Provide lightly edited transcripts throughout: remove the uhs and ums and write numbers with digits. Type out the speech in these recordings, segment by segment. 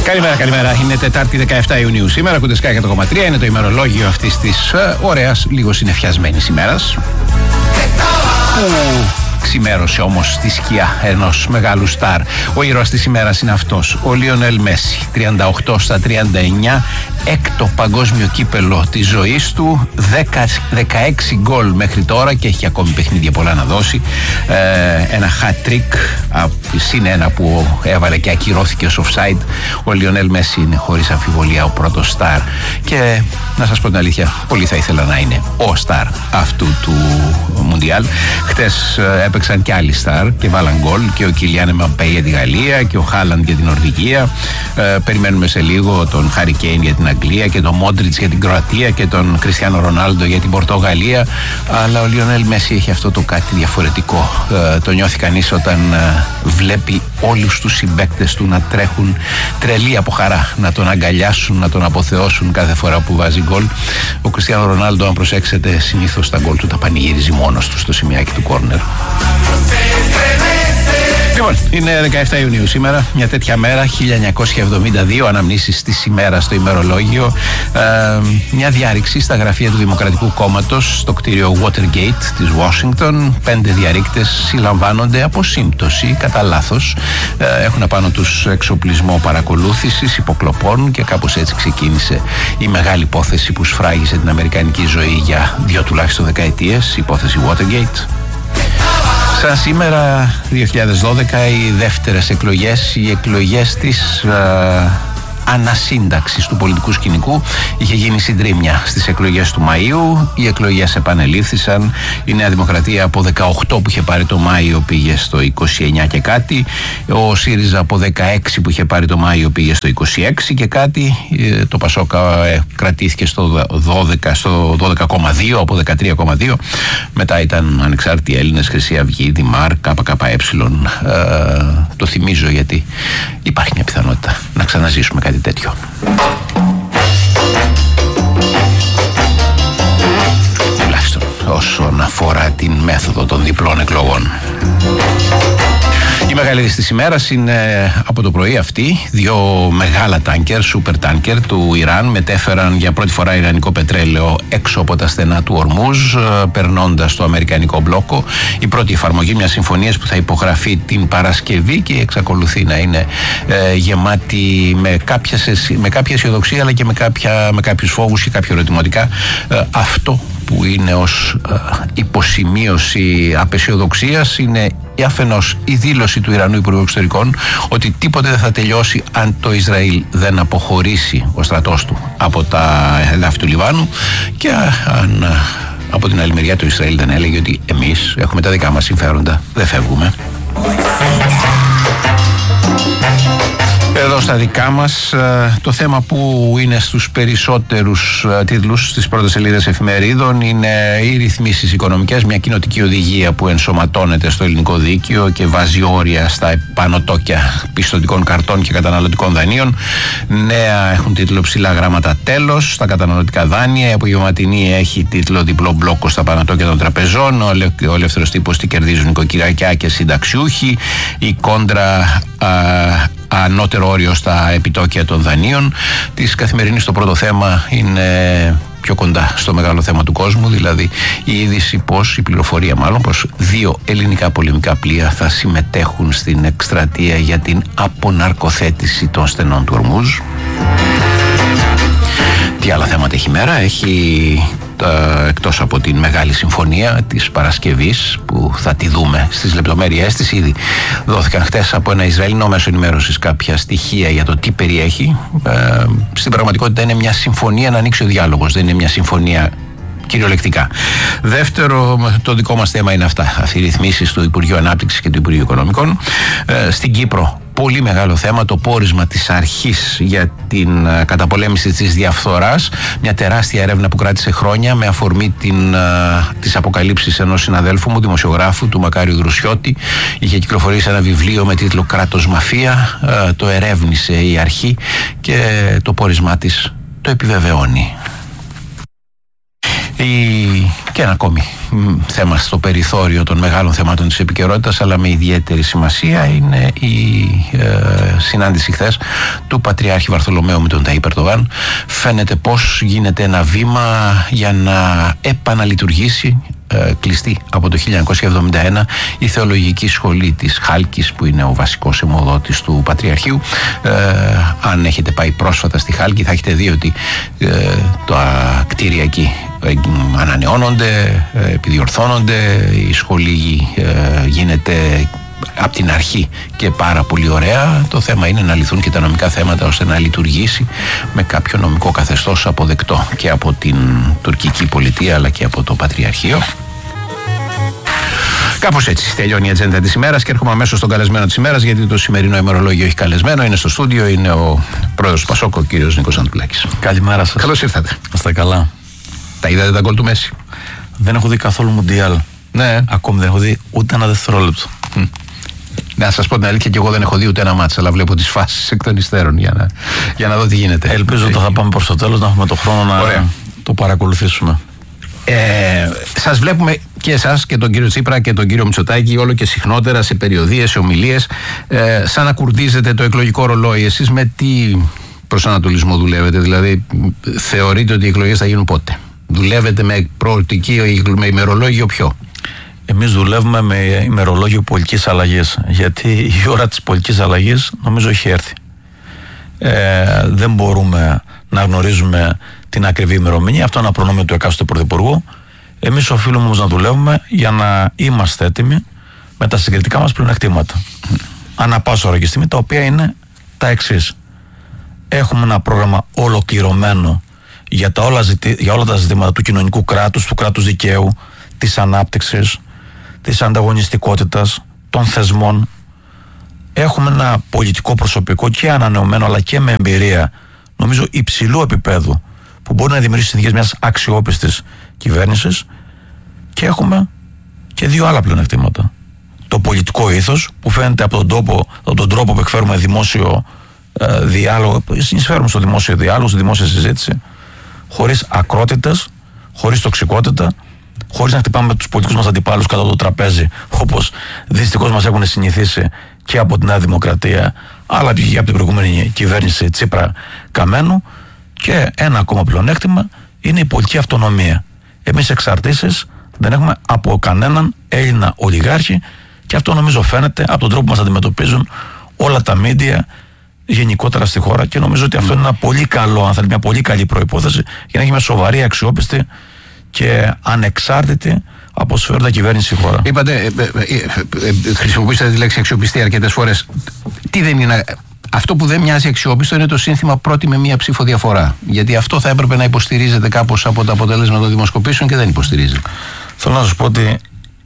Καλημέρα. Είναι Τετάρτη 17 Ιουνίου σήμερα. Ακούτε Sky 100,3. Είναι το ημερολόγιο αυτής της ωραίας, λίγο συννεφιασμένης ημέρας. Ξημέρωσε όμως στη σκιά ενός μεγάλου στάρ. Ο ήρωας της ημέρας είναι αυτός, ο Λιονέλ Μέση. 38 στα 39, έκτο παγκόσμιο κύπελο της ζωής του, 16 γκολ μέχρι τώρα και έχει ακόμη παιχνίδια πολλά να δώσει. Ένα hat-trick, συν ένα που έβαλε και ακυρώθηκε ως offside. Ο Λιονέλ Μέση είναι χωρίς αμφιβολία ο πρώτος στάρ και να σας πω την αλήθεια, πολύ θα ήθελα να είναι ο στάρ αυτού του Μουντιάλ. Χτες έπαιξαν και άλλοι στάρ και βάλαν γκολ, και ο Κιλιάν Εμπαπέ για τη Γαλλία και ο Χάλαντ για την Νορβηγία. Περιμένουμε σε λίγο τον Χάρι Κέιν για την Αγγλία και τον Μόντριτς για την Κροατία και τον Κριστιάνο Ρονάλντο για την Πορτογαλία. Αλλά ο Λιονέλ Μέση έχει αυτό το κάτι διαφορετικό. Το νιώθει κανείς όταν βλέπει όλους τους συμπαίκτες του να τρέχουν τρελοί από χαρά, να τον αγκαλιάσουν, να τον αποθεώσουν κάθε φορά που βάζει γκολ. Ο Κριστιάνο Ρονάλντο, αν προσέξετε, συνήθως τα γκολ του τα πανηγυρίζει μόνος του στο σημειάκι του κόρνερ. Λοιπόν, είναι 17 Ιουνίου σήμερα, μια τέτοια μέρα, 1972, αναμνήσεις της ημέρας στο ημερολόγιο. Μια διάρρηξη στα γραφεία του Δημοκρατικού Κόμματος στο κτίριο Watergate της Washington. 5 διαρρήκτες συλλαμβάνονται από σύμπτωση, κατά λάθος. Έχουν απάνω τους εξοπλισμό παρακολούθησης, υποκλοπών, και κάπως έτσι ξεκίνησε η μεγάλη υπόθεση που σφράγισε την αμερικανική ζωή για 2 τουλάχιστον δεκαετίες, η υπόθεση Watergate. Σαν σήμερα, 2012, οι δεύτερες εκλογές, οι εκλογές της ανασύνταξης του πολιτικού σκηνικού. Είχε γίνει συντρίμμια στις εκλογές του Μαΐου. Οι εκλογές επανελήφθησαν. Η Νέα Δημοκρατία από 18 που είχε πάρει το Μάιο πήγε στο 29 και κάτι. Ο ΣΥΡΙΖΑ από 16 που είχε πάρει το Μάιο πήγε στο 26 και κάτι. Το ΠΑΣΟΚ κρατήθηκε στο 12,2 από 13,2. Μετά ήταν Ανεξάρτητοι Έλληνες, Χρυσή Αυγή, Δημάρ, ΚΚΕ. Το θυμίζω γιατί υπάρχει μια πιθανότητα να ξαναζήσουμε κάτι τέτοιο. Τουλάχιστον όσον αφορά την μέθοδο των διπλών εκλογών. Η μεγάλη είδηση της ημέρας είναι από το πρωί αυτή. 2 μεγάλα τάνκερ, σούπερ τάνκερ του Ιράν μετέφεραν για πρώτη φορά ιρανικό πετρέλαιο έξω από τα στενά του Ορμούζ, περνώντας το αμερικανικό μπλόκο. Η πρώτη εφαρμογή μιας συμφωνίας που θα υπογραφεί την Παρασκευή και εξακολουθεί να είναι γεμάτη με κάποια αισιοδοξία, αλλά και με κάποιους φόβους και κάποια ερωτηματικά. Αυτό που είναι ως υποσημείωση απεσιοδοξίας είναι αφενός η δήλωση του Ιρανού Υπουργού Εξωτερικών ότι τίποτε δεν θα τελειώσει αν το Ισραήλ δεν αποχωρήσει ο στρατός του από τα εδάφη του Λιβάνου, και αν από την άλλη μεριά το Ισραήλ δεν έλεγε ότι εμείς έχουμε τα δικά μας συμφέροντα, δεν φεύγουμε. Εδώ στα δικά μας, το θέμα που είναι στους περισσότερους τίτλους στις πρώτες σελίδες εφημερίδων είναι οι ρυθμίσεις οικονομικές, μια κοινοτική οδηγία που ενσωματώνεται στο ελληνικό δίκαιο και βάζει όρια στα επανωτόκια πιστωτικών καρτών και καταναλωτικών δανείων. Νέα έχουν τίτλο ψηλά γράμματα τέλος στα καταναλωτικά δάνεια. Η απογευματινή έχει τίτλο διπλό μπλόκο στα επανωτόκια των τραπεζών. Ο ελεύθερος τύπος τι κερδίζουν νοικοκυριακιά και συνταξιούχοι. Η κόντρα ανώτερο όριο στα επιτόκια των δανείων. Της Καθημερινής το πρώτο θέμα είναι πιο κοντά στο μεγάλο θέμα του κόσμου, δηλαδή η είδηση η πληροφορία πως 2 ελληνικά πολεμικά πλοία θα συμμετέχουν στην εκστρατεία για την αποναρκοθέτηση των στενών του Ορμούζ. Τι άλλα θέματα έχει η μέρα? Έχει εκτός από την μεγάλη συμφωνία της Παρασκευής που θα τη δούμε στις λεπτομέρειές της, ήδη δόθηκαν χτες από ένα Ισραηλινό μέσο ενημέρωσης κάποια στοιχεία για το τι περιέχει. Στην πραγματικότητα είναι μια συμφωνία να ανοίξει ο διάλογος, δεν είναι μια συμφωνία κυριολεκτικά. Δεύτερο, το δικό μας θέμα είναι αυτές οι ρυθμίσεις του Υπουργείου Ανάπτυξης και του Υπουργείου Οικονομικών. Στην Κύπρο, πολύ μεγάλο θέμα, το πόρισμα της αρχής για την καταπολέμηση της διαφθοράς. Μια τεράστια έρευνα που κράτησε χρόνια με αφορμή τις αποκαλύψεις ενός συναδέλφου μου, δημοσιογράφου, του Μακάριου Δρουσιώτη. Είχε κυκλοφορήσει ένα βιβλίο με τίτλο «Κράτος Μαφία». Το ερεύνησε η αρχή και το πόρισμά της το επιβεβαιώνει. Και ένα ακόμη θέμα στο περιθώριο των μεγάλων θεμάτων της επικαιρότητας, αλλά με ιδιαίτερη σημασία, είναι η συνάντηση χθες του Πατριάρχη Βαρθολομαίου με τον Ταΐπ Ερντογάν. Φαίνεται πως γίνεται ένα βήμα για να επαναλειτουργήσει κλειστή από το 1971 η θεολογική σχολή της Χάλκης, που είναι ο βασικός αιμοδότης του Πατριαρχείου. Αν έχετε πάει πρόσφατα στη Χάλκη θα έχετε δει ότι τα κτίρια εκεί ανανεώνονται, επιδιορθώνονται, η σχολή γίνεται από την αρχή και πάρα πολύ ωραία. Το θέμα είναι να λυθούν και τα νομικά θέματα ώστε να λειτουργήσει με κάποιο νομικό καθεστώς αποδεκτό και από την τουρκική πολιτεία αλλά και από το Πατριαρχείο. Κάπως έτσι τελειώνει η ατζέντα της ημέρας και έρχομαι αμέσως στον καλεσμένο της ημέρας, γιατί το σημερινό ημερολόγιο έχει καλεσμένο. Είναι στο στούντιο, είναι ο πρόεδρος του Πασόκ, ο κύριος Νίκος Ανδρουλάκης. Καλημέρα σας. Καλώς ήρθατε. Είστε καλά. Τα είδατε τα γκολ του Μέση? Δεν έχω δει καθόλου Μουντιάλ. Ναι. Ακόμη δεν έχω δει ούτε ένα δευτερόλεπτο. Να σας πω την αλήθεια, και εγώ δεν έχω δει ούτε ένα μάτς, αλλά βλέπω τις φάσεις εκ των υστέρων για να δω τι γίνεται. Ελπίζω ότι θα πάμε προς το τέλος, να έχουμε το χρόνο να το παρακολουθήσουμε. Σας βλέπουμε και εσάς και τον κύριο Τσίπρα και τον κύριο Μητσοτάκη όλο και συχνότερα σε περιοδίες, σε ομιλίες, σαν να κουρδίζετε το εκλογικό ρολόι. Εσείς με τι προσανατολισμό δουλεύετε? Δηλαδή θεωρείτε ότι οι εκλογές θα γίνουν πότε? Δουλεύετε με προοπτική, με ημερολόγιο ποιο? Εμείς δουλεύουμε με ημερολόγιο πολιτικής αλλαγής, γιατί η ώρα της πολιτικής αλλαγής νομίζω έχει έρθει. Δεν μπορούμε να γνωρίζουμε την ακριβή ημερομηνία, αυτό είναι ένα προνόμιο του εκάστοτε πρωθυπουργού. Εμείς οφείλουμε όμως να δουλεύουμε για να είμαστε έτοιμοι με τα συγκριτικά μας πλεονεκτήματα ανά πάσα ώρα και στιγμή, τα οποία είναι τα εξής. Έχουμε ένα πρόγραμμα ολοκληρωμένο για όλα τα ζητήματα του κοινωνικού κράτους, του κράτους δικαίου, της ανάπτυξης, της ανταγωνιστικότητας, των θεσμών. Έχουμε ένα πολιτικό προσωπικό και ανανεωμένο αλλά και με εμπειρία, νομίζω υψηλού επίπεδου, που μπορεί να δημιουργήσει συνθήκες μιας αξιόπιστης κυβέρνησης, και έχουμε και δύο άλλα πλεονεκτήματα. Το πολιτικό ήθος, που φαίνεται από τον τρόπο που εκφέρουμε δημόσιο διάλογο, συνεισφέρουμε στο δημόσιο διάλογο, στη δημόσια συζήτηση, χωρίς ακρότητες, χωρίς τοξικότητα, χωρίς να χτυπάμε τους πολιτικούς μας αντιπάλους κάτω από το τραπέζι, όπως δυστυχώς μας έχουν συνηθίσει και από την Νέα Δημοκρατία, αλλά και από την προηγούμενη κυβέρνηση Τσίπρα Καμένου. Και ένα ακόμα πλεονέκτημα είναι η πολιτική αυτονομία. Εμείς εξαρτήσεις δεν έχουμε από κανέναν Έλληνα ολιγάρχη, και αυτό νομίζω φαίνεται από τον τρόπο που μας αντιμετωπίζουν όλα τα μίντια γενικότερα στη χώρα, και νομίζω ότι αυτό είναι ένα πολύ καλό, αν θέλει, μια πολύ καλή προϋπόθεση για να έχει μια σοβαρή, αξιόπιστη και ανεξάρτητη από συμφέροντα κυβέρνηση στη χώρα. Είπατε, χρησιμοποιήσατε τη λέξη αξιοπιστία αρκετές φορές. Τι δεν είναι? Αυτό που δεν μοιάζει αξιόπιστο είναι το σύνθημα πρώτη με μία ψήφο διαφορά. Γιατί αυτό θα έπρεπε να υποστηρίζεται κάπως από το αποτέλεσμα των δημοσκοπήσεων και δεν υποστηρίζεται. Θέλω να σας πω ότι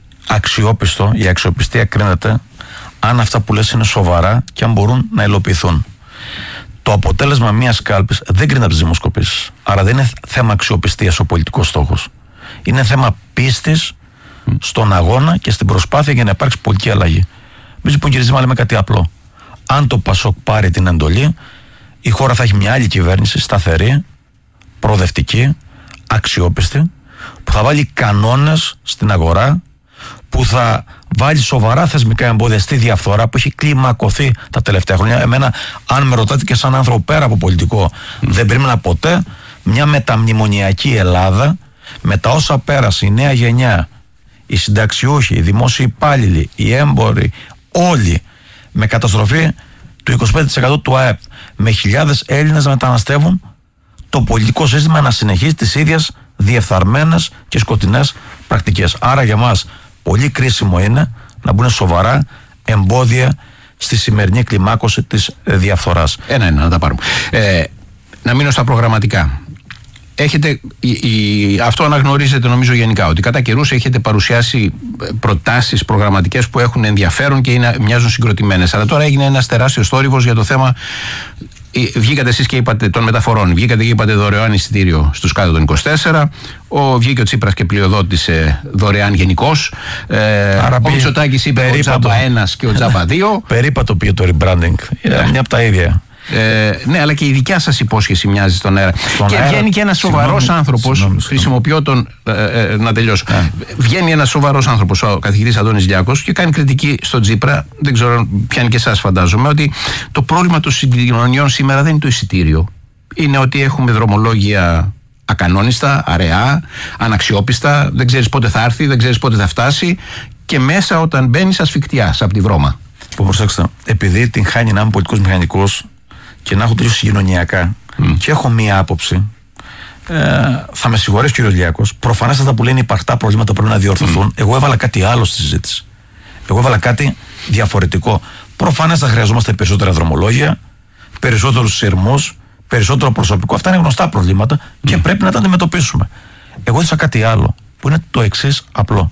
η αξιοπιστία κρίνεται αν αυτά που λες είναι σοβαρά και αν μπορούν να υλοποιηθούν. Το αποτέλεσμα μιας κάλπης δεν κρίνεται από τις δημοσκοπήσεις. Άρα δεν είναι θέμα αξιοπιστίας ο πολιτικός στόχος. Είναι θέμα πίστης στον αγώνα και στην προσπάθεια για να υπάρξει πολιτική αλλαγή. Εμείς λοιπόν, κύριε Ζήμα, λέμε κάτι απλό. Αν το Πασόκ πάρει την εντολή, η χώρα θα έχει μια άλλη κυβέρνηση, σταθερή, προοδευτική, αξιόπιστη, που θα βάλει κανόνες στην αγορά, που θα βάλει σοβαρά θεσμικά εμπόδια στη διαφθορά που έχει κλιμακωθεί τα τελευταία χρόνια. Εμένα, αν με ρωτάτε και σαν άνθρωπο πέρα από πολιτικό, δεν περίμενα ποτέ μια μεταμνημονιακή Ελλάδα, με τα όσα πέρασε η νέα γενιά, οι συνταξιούχοι, οι δημόσιοι υπάλληλοι, οι έμποροι, όλοι, με καταστροφή του 25% του ΑΕΠ, με χιλιάδες Έλληνες να μεταναστεύουν, το πολιτικό σύστημα να συνεχίζει τις ίδιες διεφθαρμένες και σκοτεινές πρακτικές. Άρα για μας πολύ κρίσιμο είναι να μπουν σοβαρά εμπόδια στη σημερινή κλιμάκωση της διαφθοράς. Ένα να τα πάρουμε. Να μείνω στα προγραμματικά. Έχετε, αυτό αναγνωρίζετε νομίζω γενικά, ότι κατά καιρούς έχετε παρουσιάσει προτάσεις προγραμματικές που έχουν ενδιαφέρον και μοιάζουν συγκροτημένες. Αλλά τώρα έγινε ένας τεράστιος θόρυβος για το θέμα. Βγήκατε εσείς και είπατε των μεταφορών. Βγήκατε και είπατε δωρεάν εισιτήριο στους κάτω των 24. Βγήκε ο Τσίπρας και πλειοδότησε δωρεάν γενικώς. Ο Μητσοτάκης είπε ο Τζάμπα 1 και ο Τζάμπα 2. Περίπατο πήγε το rebranding. Μια από τα ίδια. Ναι, αλλά και η δικιά σας υπόσχεση μοιάζει στον αέρα. Και βγαίνει και ένας σοβαρός άνθρωπος. Χρησιμοποιώ τον. Να τελειώσω. Βγαίνει ένας σοβαρός άνθρωπος, ο καθηγητής Αντώνης Λιάκος, και κάνει κριτική στον Τσίπρα. Δεν ξέρω, πιάνει και εσάς, φαντάζομαι, ότι το πρόβλημα των συγκοινωνιών σήμερα δεν είναι το εισιτήριο. Είναι ότι έχουμε δρομολόγια ακανόνιστα, αραιά, αναξιόπιστα. Δεν ξέρεις πότε θα έρθει, δεν ξέρεις πότε θα φτάσει. Και μέσα, όταν μπαίνεις, ασφικτιάς από τη βρώμα. Προσέξτε, επειδή την χάνει να είμαι πολιτικός μηχανικός και να έχω τελείως συγκοινωνιακά και έχω μία άποψη, θα με συγχωρέσει ο κ. Λιάκος. Προφανέστατα που λένε υπαρκτά προβλήματα πρέπει να διορθωθούν. Εγώ έβαλα κάτι άλλο στη συζήτηση. Εγώ έβαλα κάτι διαφορετικό. Προφανέστατα χρειαζόμαστε περισσότερα δρομολόγια, περισσότερους σειρμούς, περισσότερο προσωπικό. Αυτά είναι γνωστά προβλήματα και πρέπει να τα αντιμετωπίσουμε. Εγώ έδωσα κάτι άλλο που είναι το εξής απλό.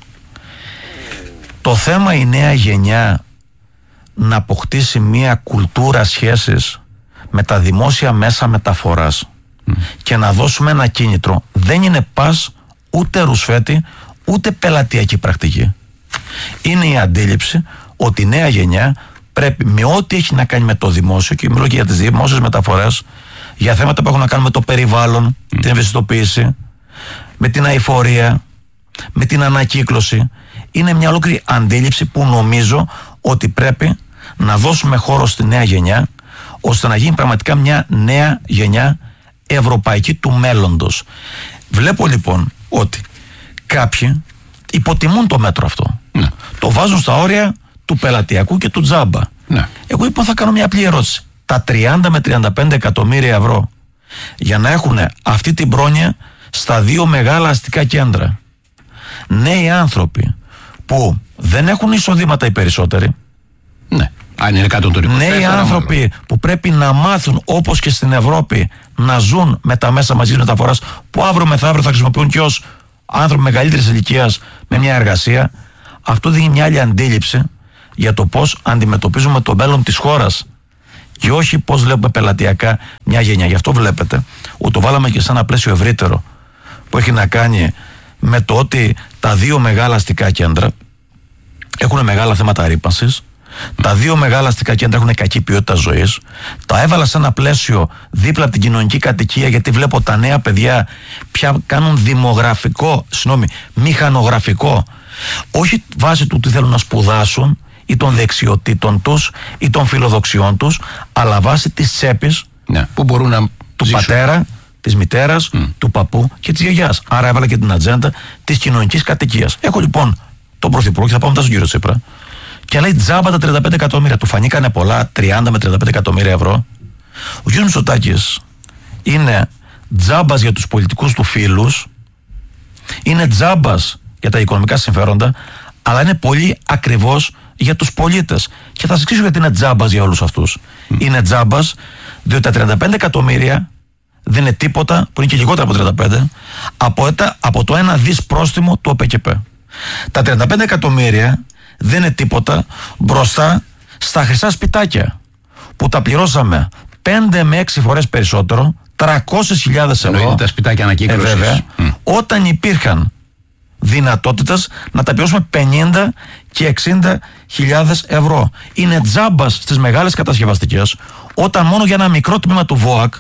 Το θέμα η νέα γενιά να αποκτήσει μια κουλτούρα σχέσης με τα δημόσια μέσα μεταφοράς και να δώσουμε ένα κίνητρο δεν είναι πας ούτε ρουσφέτη ούτε πελατειακή πρακτική. Είναι η αντίληψη ότι η νέα γενιά πρέπει με ό,τι έχει να κάνει με το δημόσιο, και μιλώ και για τις δημόσιες μεταφορές, για θέματα που έχουν να κάνουν με το περιβάλλον, την ευαισθητοποίηση, με την αειφορία, με την ανακύκλωση, είναι μια ολόκληρη αντίληψη που νομίζω ότι πρέπει να δώσουμε χώρο στη νέα γενιά, ώστε να γίνει πραγματικά μια νέα γενιά ευρωπαϊκή του μέλλοντος. Βλέπω λοιπόν ότι κάποιοι υποτιμούν το μέτρο αυτό. Ναι. Το βάζουν στα όρια του πελατειακού και του τζάμπα. Ναι. Εγώ λοιπόν θα κάνω μια απλή ερώτηση. Τα 30 με 35 εκατομμύρια ευρώ για να έχουν αυτή την πρόνοια στα δύο μεγάλα αστικά κέντρα, νέοι άνθρωποι που δεν έχουν εισοδήματα οι περισσότεροι, ναι, αν είναι κάτω των 24, νέοι άνθρωποι που πρέπει να μάθουν, όπως και στην Ευρώπη, να ζουν με τα μέσα μαζικής μεταφοράς, που αύριο μεθαύριο θα χρησιμοποιούν και ως άνθρωποι μεγαλύτερης ηλικίας με μια εργασία, αυτό δίνει μια άλλη αντίληψη για το πώς αντιμετωπίζουμε το μέλλον της χώρας και όχι πώς βλέπουμε πελατειακά μια γενιά. Γι' αυτό βλέπετε ότι το βάλαμε και σε ένα πλαίσιο ευρύτερο που έχει να κάνει με το ότι τα δύο μεγάλα αστικά κέντρα έχουν μεγάλα θέματα ρύπανσης. Τα δύο μεγάλα αστικά κέντρα έχουν κακή ποιότητα ζωής. Τα έβαλα σε ένα πλαίσιο δίπλα από την κοινωνική κατοικία, γιατί βλέπω τα νέα παιδιά πια κάνουν μηχανογραφικό, όχι βάσει του τι θέλουν να σπουδάσουν ή των δεξιοτήτων τους ή των φιλοδοξιών τους, αλλά βάσει της τσέπης, ναι, που μπορούν να του ζήσουν, πατέρα, της μητέρας, του παππού και της γιαγιάς. Άρα έβαλα και την ατζέντα της κοινωνικής κατοικίας. Έχω λοιπόν τον Πρωθυπουργό, και θα πάω μετά στον κύριο Τσίπρα, και λέει τζάμπα τα 35 εκατομμύρια. Του φανήκανε πολλά, 30 με 35 εκατομμύρια ευρώ. Ο κ. Μητσοτάκης είναι τζάμπας για τους πολιτικούς του φίλους, είναι τζάμπας για τα οικονομικά συμφέροντα, αλλά είναι πολύ ακριβώς για τους πολίτες. Και θα σας εξηγήσω γιατί είναι τζάμπας για όλους αυτούς. Είναι τζάμπας διότι τα 35 εκατομμύρια δεν είναι τίποτα, που είναι και λιγότερα από 35, από το 1 δις πρόστιμο του ΟΠΕΚΕΠ. Τα 35 εκατομμύρια δεν είναι τίποτα μπροστά στα χρυσά σπιτάκια που τα πληρώσαμε 5 με 6 φορές περισσότερο, 300.000 ευρώ. Τα σπιτάκια ανακύκλωσης. Βέβαια, όταν υπήρχαν δυνατότητες να τα πληρώσουμε 50 και 60.000 ευρώ. Είναι τζάμπας στις μεγάλες κατασκευαστικές, όταν μόνο για ένα μικρό τμήμα του ΒΟΑΚ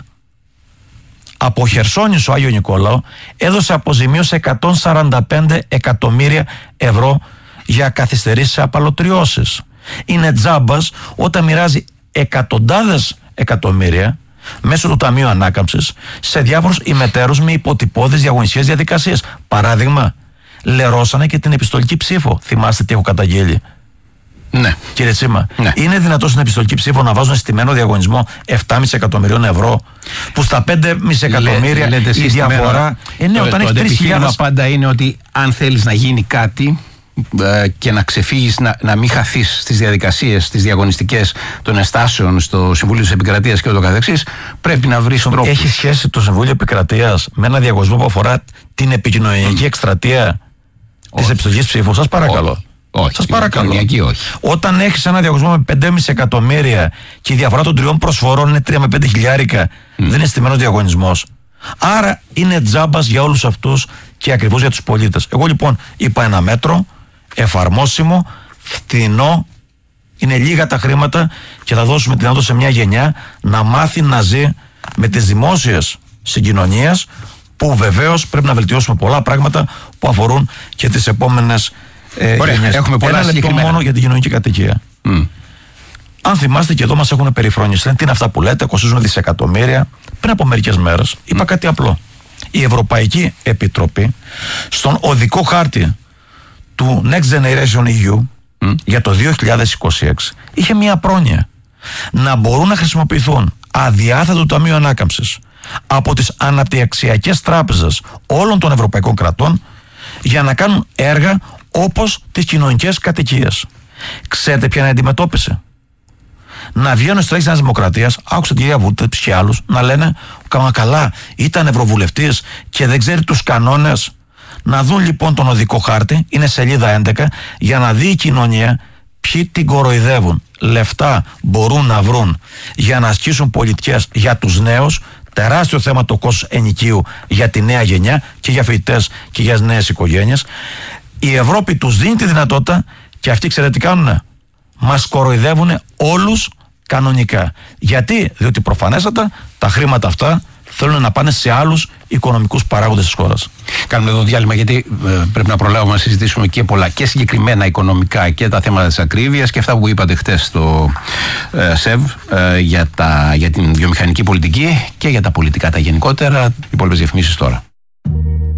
από Χερσόνησο Άγιο Νικόλαο έδωσε αποζημίωση 145 εκατομμύρια ευρώ για καθυστερήσεις σε απαλωτριώσεις. Είναι τζάμπας όταν μοιράζει εκατοντάδες εκατομμύρια μέσω του Ταμείου Ανάκαμψης σε διάφορους ημετέρους με υποτυπώδεις διαγωνιστικές διαδικασίες. Παράδειγμα, λερώσανε και την επιστολική ψήφο. Θυμάστε τι έχω καταγγείλει? Ναι. Κύριε Τσίμα, ναι. Είναι δυνατόν στην επιστολική ψήφο να βάζουν στημένο διαγωνισμό 7,5 εκατομμυρίων ευρώ, που στα 5,5 εκατομμύρια η διαφορά. Ναι, όταν έχει 3.000. Το πάντα είναι ότι αν θέλεις να γίνει κάτι και να ξεφύγεις, να μην χαθείς στις διαδικασίες, στις διαγωνιστικές των ενστάσεων στο Συμβούλιο της Επικρατείας και ούτω καθεξής, πρέπει να βρεις τρόπο. Έχει σχέση το Συμβούλιο Επικρατείας με ένα διαγωνισμό που αφορά την επικοινωνιακή εκστρατεία της επιστολικής ψήφου? Σας παρακαλώ. Όχι, σας παρακαλώ. Όχι. Όταν έχεις ένα διαγωνισμό με 5,5 εκατομμύρια και η διαφορά των 3 προσφορών είναι 3 με 5 χιλιάρικα, δεν είναι στημένος διαγωνισμός. Άρα είναι τζάμπας για όλους αυτούς και ακριβώς για τους πολίτες. Εγώ λοιπόν είπα ένα μέτρο εφαρμόσιμο, φτηνό Είναι λίγα τα χρήματα και θα δώσουμε τη δυνατότητα σε μια γενιά να μάθει να ζει με τις δημόσιες συγκοινωνίες, που βεβαίως πρέπει να βελτιώσουμε πολλά πράγματα που αφορούν και τις επόμενες γενιές. Έχουμε πολλά ένα λεπτό μόνο για την κοινωνική κατοικία. Αν θυμάστε, και εδώ μας έχουν περιφρονήσει. Λένε, τι είναι αυτά που λέτε, κοστίζουν δισεκατομμύρια. Πριν από μερικές μέρες είπα κάτι απλό. Η Ευρωπαϊκή Επιτροπή στον οδικό χάρτη του Next Generation EU για το 2026 είχε μία πρόνοια να μπορούν να χρησιμοποιηθούν αδιάθετο Ταμείο Ανάκαμψης από τις αναπτυξιακές τράπεζες όλων των ευρωπαϊκών κρατών για να κάνουν έργα όπως τις κοινωνικές κατοικίες. Ξέρετε ποια είναι η αντιμετώπιση? Να βγαίνουν στρέχεις της Δημοκρατίας, άκουσα την κυρία Βούλτεψ και άλλους να λένε καλά, ήταν ευρωβουλευτής και δεν ξέρει τους κανόνες. Να δουν λοιπόν τον οδικό χάρτη, είναι σελίδα 11, για να δει η κοινωνία ποιοι την κοροϊδεύουν. Λεφτά μπορούν να βρουν για να ασκήσουν πολιτικές για τους νέους. Τεράστιο θέμα το κόστος ενοικίου για τη νέα γενιά και για φοιτητές και για νέες οικογένειες. Η Ευρώπη τους δίνει τη δυνατότητα και αυτοί ξέρετε τι κάνουνε? Μας κοροϊδεύουν όλους κανονικά. Γιατί? Διότι προφανέστατα τα χρήματα αυτά θέλουν να πάνε σε άλλους οικονομικούς παράγοντες της χώρας. Κάνουμε εδώ διάλειμμα, γιατί πρέπει να προλάβουμε να συζητήσουμε και πολλά και συγκεκριμένα οικονομικά και τα θέματα της ακρίβειας και αυτά που είπατε χτες στο ΣΕΒ για την βιομηχανική πολιτική και για τα πολιτικά τα γενικότερα. Οι υπόλοιπες διαφημίσεις τώρα.